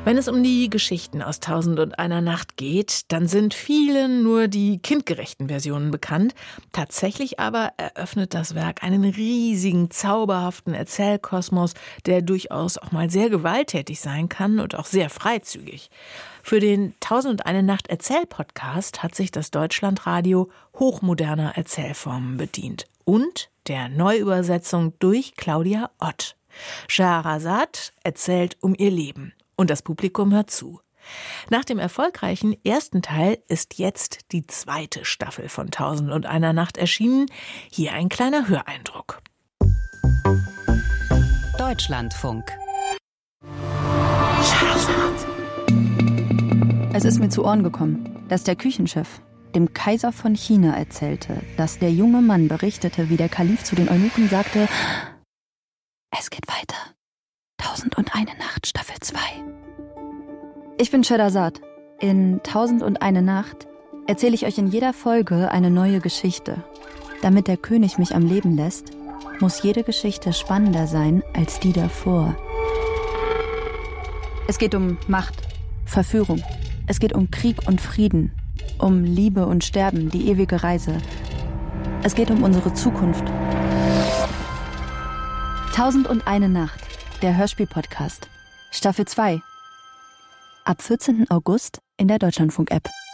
Wenn es um die Geschichten aus 1001 Nacht geht, dann sind vielen nur die kindgerechten Versionen bekannt. Tatsächlich aber eröffnet das Werk einen riesigen, zauberhaften Erzählkosmos, der durchaus auch mal sehr gewalttätig sein kann und auch sehr freizügig. Für den 1001 Nacht Erzählpodcast hat sich das Deutschlandradio hochmoderner Erzählformen bedient und der Neuübersetzung durch Claudia Ott. Scheherazad erzählt um ihr Leben und das Publikum hört zu. Nach dem erfolgreichen ersten Teil ist jetzt die zweite Staffel von 1001 Nacht erschienen. Hier ein kleiner Höreindruck. Deutschlandfunk. Es ist mir zu Ohren gekommen, dass der Küchenchef dem Kaiser von China erzählte, dass der junge Mann berichtete, wie der Kalif zu den Eunuchen sagte: Es geht weiter. 1001 Nacht, Staffel 2. Ich bin Scheherazad. In 1001 Nacht erzähle ich euch in jeder Folge eine neue Geschichte. Damit der König mich am Leben lässt, muss jede Geschichte spannender sein als die davor. Es geht um Macht, Verführung. Es geht um Krieg und Frieden, um Liebe und Sterben, die ewige Reise. Es geht um unsere Zukunft. 1001 Nacht, der Hörspiel-Podcast. Staffel 2. Ab 14. August in der Deutschlandfunk-App.